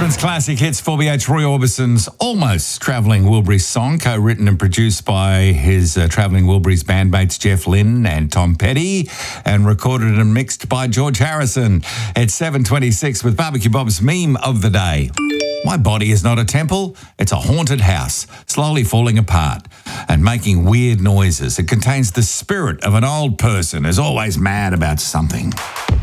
Brisbane's classic hits 4BH Roy Orbison's Almost Travelling Wilburys song, co-written and produced by his Travelling Wilburys bandmates Jeff Lynne and Tom Petty, and recorded and mixed by George Harrison. It's 7:26 with Barbecue Bob's meme of the day. My body is not a temple, it's a haunted house, slowly falling apart and making weird noises. It contains the spirit of an old person who's always mad about something.